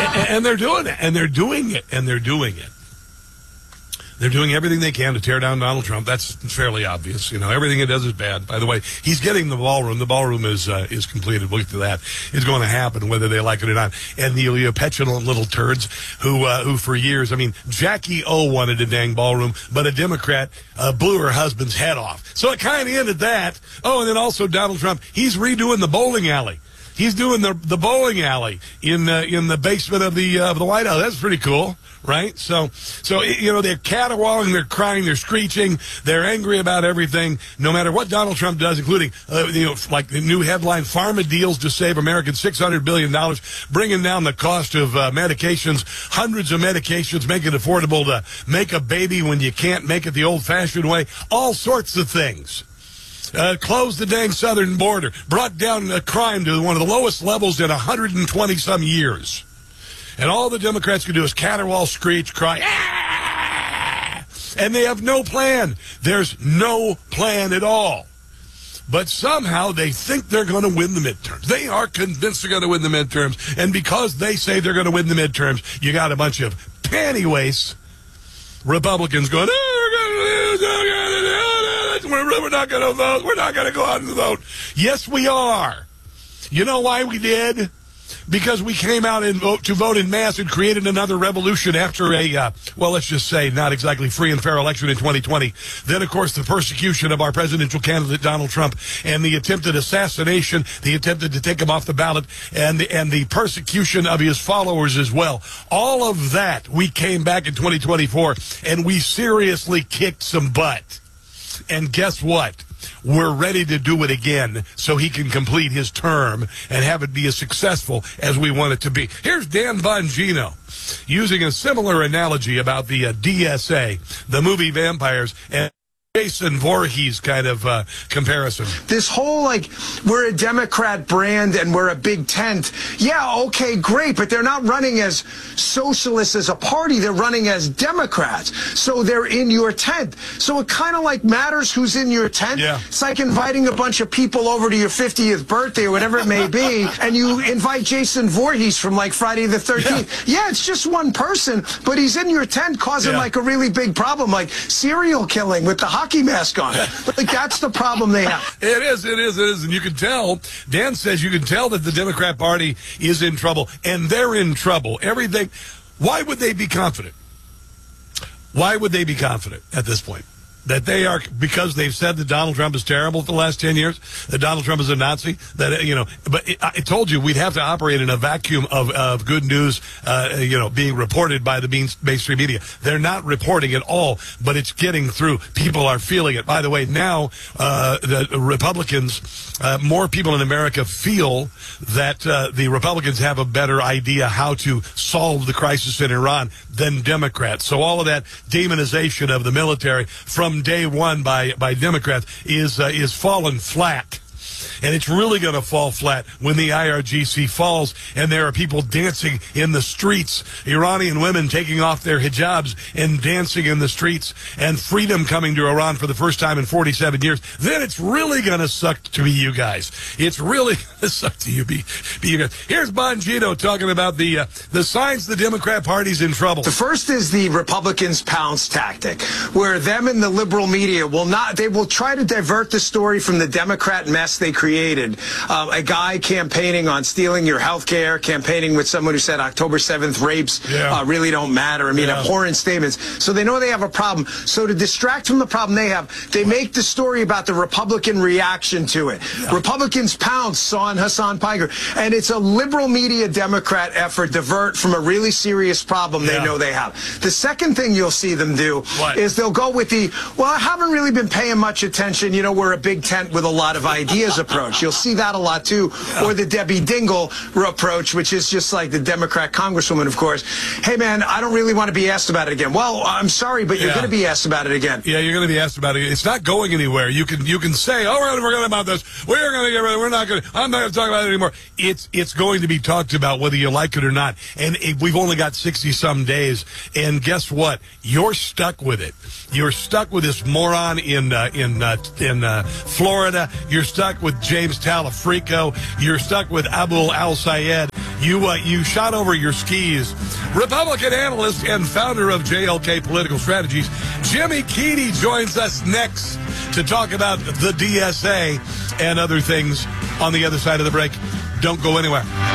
And they're doing it, and they're doing it, and they're doing it. They're doing everything they can to tear down Donald Trump. That's fairly obvious. Everything he does is bad. By the way, he's getting the ballroom. The ballroom is completed. Look at that. It's going to happen whether they like it or not. And the petulant little turds who for years, Jackie O wanted a dang ballroom, but a Democrat blew her husband's head off. So it kind of ended that. Oh, and then also Donald Trump, he's redoing the bowling alley. He's doing the bowling alley in the basement of the White House. That's pretty cool, right? So they're caterwauling, they're crying, they're screeching, they're angry about everything, no matter what Donald Trump does, including like the new headline, pharma deals to save Americans $600 billion, bringing down the cost of medications, hundreds of medications, making it affordable to make a baby when you can't make it the old-fashioned way, all sorts of things. Closed the dang southern border, brought down crime to one of the lowest levels in 120-some years. And all the Democrats can do is caterwaul, screech, cry, ah! And they have no plan. There's no plan at all. But somehow they think they're going to win the midterms. They are convinced they're going to win the midterms. And because they say they're going to win the midterms, you got a bunch of panty-waste Republicans going, we're not going to vote. We're not going to go out and vote. Yes, we are. You know why we did? Because we came out and vote in mass and created another revolution after let's just say, not exactly free and fair election in 2020. Then, of course, the persecution of our presidential candidate, Donald Trump, and the attempted assassination, the attempted to take him off the ballot, and the persecution of his followers as well. All of that, we came back in 2024, and we seriously kicked some butt. And guess what? We're ready to do it again so he can complete his term and have it be as successful as we want it to be. Here's Dan Bongino using a similar analogy about the DSA, the movie Vampires, and Jason Voorhees kind of comparison. This whole, we're a Democrat brand and we're a big tent. Yeah, okay, great, but they're not running as socialists as a party. They're running as Democrats. So they're in your tent. So it kind of matters who's in your tent. Yeah. It's like inviting a bunch of people over to your 50th birthday or whatever it may be, and you invite Jason Voorhees from Friday the 13th. Yeah, it's just one person, but he's in your tent causing a really big problem, like serial killing with the hockey mask on. That's the problem they have. It is. And you can tell, Dan says you can tell that the Democrat Party is in trouble, and they're in trouble. Everything. Why would they be confident? Why would they be confident at this point? That they are, because they've said that Donald Trump is terrible for the last 10 years, that Donald Trump is a Nazi, that, but I told you we'd have to operate in a vacuum of good news, being reported by the mainstream media. They're not reporting at all, but it's getting through. People are feeling it. By the way, now, the Republicans, more people in America feel that the Republicans have a better idea how to solve the crisis in Iran than Democrats. So all of that demonization of the military from day one by Democrats is fallen flat. And it's really going to fall flat when the IRGC falls and there are people dancing in the streets, Iranian women taking off their hijabs and dancing in the streets, and freedom coming to Iran for the first time in 47 years. Then it's really going to suck to be you guys. It's really going to suck to be you guys. Here's Bongino talking about the signs the Democrat Party's in trouble. The first is the Republicans' pounce tactic, where them and the liberal media will try to divert the story from the Democrat mess they created. A guy campaigning on stealing your health care, campaigning with someone who said October 7th rapes really don't matter. Abhorrent statements. So they know they have a problem. So to distract from the problem they have, they make the story about the Republican reaction to it. Yeah. Republicans pounce on Hassan Piker. And it's a liberal media Democrat effort to divert from a really serious problem they know they have. The second thing you'll see them do is they'll go with I haven't really been paying much attention. We're a big tent with a lot of ideas approach. You'll see that a lot, too. Yeah. Or the Debbie Dingell approach, which is just like the Democrat congresswoman, of course. Hey, man, I don't really want to be asked about it again. Well, I'm sorry, but you're going to be asked about it again. Yeah, you're going to be asked about it. It's not going anywhere. You can say, oh, we're going to forget about this. We're going to get rid of it. I'm not going to talk about it anymore. It's going to be talked about whether you like it or not. And we've only got 60-some days. And guess what? You're stuck with it. You're stuck with this moron in Florida. You're stuck with James Talafrico. You're stuck with Abul al-Sayed. You shot over your skis. Republican analyst and founder of JLK Political Strategies, Jimmy Keady, joins us next to talk about the DSA and other things on the other side of the break. Don't go anywhere.